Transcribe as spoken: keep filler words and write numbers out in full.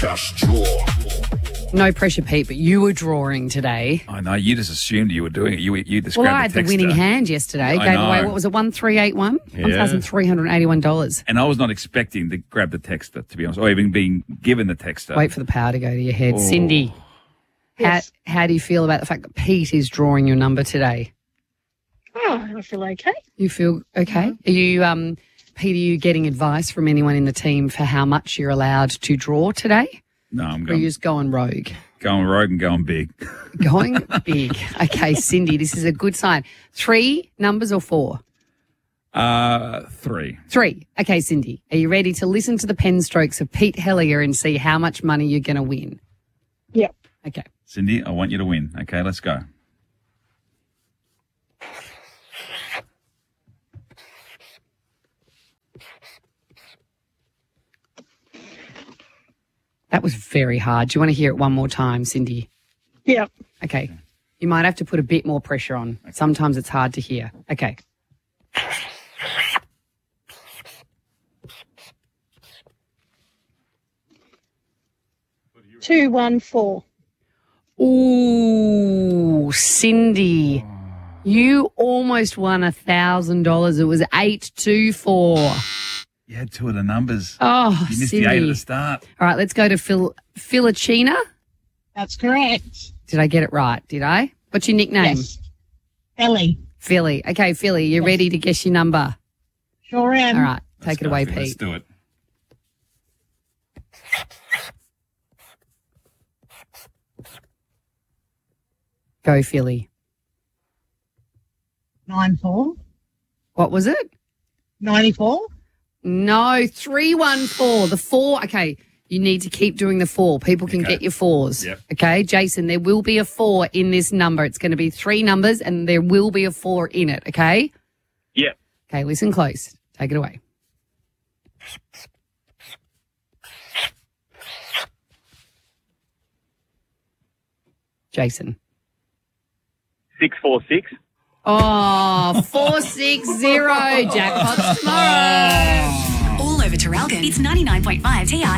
Just draw. No pressure, Pete, but you were drawing today. I know, you just assumed you were doing it. You you just Well, grabbed I had the the texter. winning hand yesterday. I Gave know. away, what was it, one three eight one? Yeah. one thousand three hundred eighty-one dollars. And I was not expecting to grab the texter, to be honest, or even being given the texter. Wait for the power to go to your head. Oh. Cindy, Yes. how, how do you feel about the fact that Pete is drawing your number today? Oh, I feel okay. You feel okay? Are you, um, Pete, are you getting advice from anyone in the team for how much you're allowed to draw today? No, I'm Or are going, you just going rogue? going rogue and going big. Going big. Okay, Cindy, this is a good sign. Three numbers or four? Uh, three. Three. Okay, Cindy, are you ready to listen to the pen strokes of Pete Hellier and see how much money you're going to win? Yep. Okay. Cindy, I want you to win. Okay, let's go. That was very hard. Do you want to hear it one more time, Cindy? Yep. Okay. You might have to put a bit more pressure on. Sometimes it's hard to hear. Okay. Two, one, four. Ooh, Cindy, you almost won a thousand dollars. It was eight two four. You had two of the numbers. Oh, You missed Cindy. the eight at the start. All right, let's go to Phil Philachina. That's correct. Did I get it right? Did I? What's your nickname? Yes. Ellie. Philly. Okay, Philly, you ready to guess your number? Sure am. All right, Let's take it go, away, Phil. Let's Pete. do it. Go, Philly. Nine, four. What was it? Ninety-four. No, three one four. The four. Okay, you need to keep doing the four. People can Okay. get your fours. Yep. Okay, Jason, there will be a four in this number. It's going to be three numbers and there will be a four in it. Okay? Yep. Okay, listen close. Take it away. Jason. Six four six. Oh, four six zero. Jackpots tomorrow. All over Terralgan. It's ninety-nine point five T R